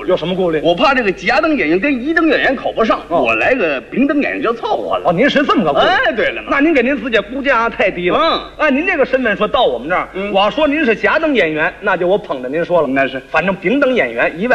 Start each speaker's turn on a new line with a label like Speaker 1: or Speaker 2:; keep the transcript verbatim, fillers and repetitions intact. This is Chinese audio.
Speaker 1: 有什么顾虑？
Speaker 2: 我怕这个甲等演员跟乙等演员考不上，
Speaker 1: 哦、
Speaker 2: 我来个丙等演员就凑合了。
Speaker 1: 哦，您是这么个顾虑？
Speaker 2: 哎，对了嘛，
Speaker 1: 那您给您自己估价太低了。
Speaker 2: 嗯，
Speaker 1: 按您这个身份说到我们这儿，嗯，我要说您是甲等演员，那就我捧着您说了。
Speaker 2: 那是，
Speaker 1: 反正丙等演员一万。